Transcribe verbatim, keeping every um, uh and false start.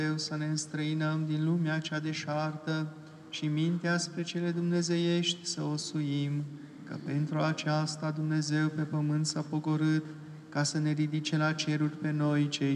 să ne înstrăinăm din lumea cea deșartă și mintea spre cele dumnezeiești să o suim, că pentru aceasta Dumnezeu pe pământ s-a pogorât, ca să ne ridice la ceruri pe noi, cei